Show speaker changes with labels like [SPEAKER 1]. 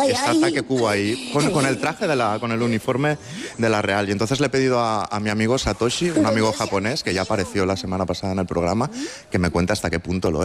[SPEAKER 1] está Takekubo ahí, con el traje, con el uniforme de la Real. Y entonces le he pedido a mi amigo Satoshi, un amigo japonés, que ya apareció la semana pasada en el programa, que me cuenta hasta qué punto lo